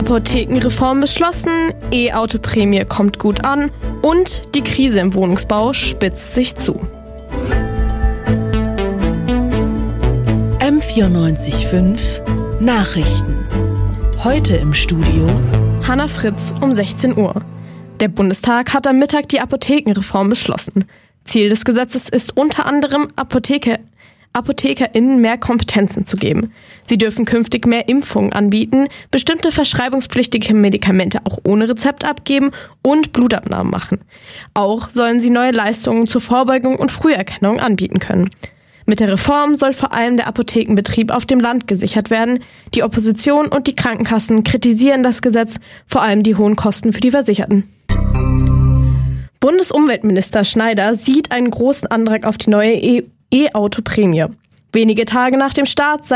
Apothekenreform beschlossen, E-Auto-Prämie kommt gut an und die Krise im Wohnungsbau spitzt sich zu. M94.5 Nachrichten. Heute im Studio Hannah Fritz um 16 Uhr. Der Bundestag hat am Mittag die Apothekenreform beschlossen. Ziel des Gesetzes ist unter anderem, ApothekerInnen mehr Kompetenzen zu geben. Sie dürfen künftig mehr Impfungen anbieten, bestimmte verschreibungspflichtige Medikamente auch ohne Rezept abgeben und Blutabnahmen machen. Auch sollen sie neue Leistungen zur Vorbeugung und Früherkennung anbieten können. Mit der Reform soll vor allem der Apothekenbetrieb auf dem Land gesichert werden. Die Opposition und die Krankenkassen kritisieren das Gesetz, vor allem die hohen Kosten für die Versicherten. Bundesumweltminister Schneider sieht einen großen Andrang auf die neue E-Auto-Prämie. Wenige Tage nach dem Start